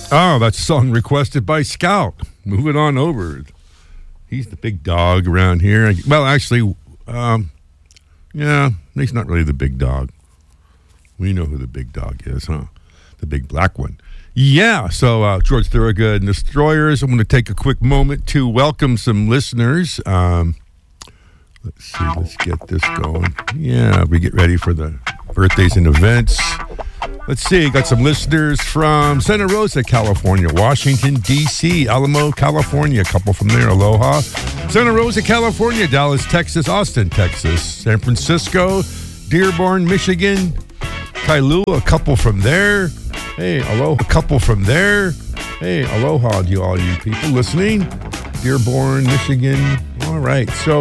Oh, that's a song requested by Scout. Moving on over. He's the big dog around here. Well, actually, yeah, he's not really the big dog. We know who the big dog is, huh? The big black one. Yeah, so George Thorogood and Destroyers. I'm going to take a quick moment to welcome some listeners. Let's see, let's get this going. Yeah, we get ready for the birthdays and events. Let's see, got some listeners from Santa Rosa, California, Washington, D.C., Alamo, California, a couple from there, aloha. Santa Rosa, California, Dallas, Texas, Austin, Texas, San Francisco, Dearborn, Michigan, Kailua, a couple from there. Hey, aloha, a couple from there. Hey, aloha to all you people listening. Dearborn, Michigan. All right, so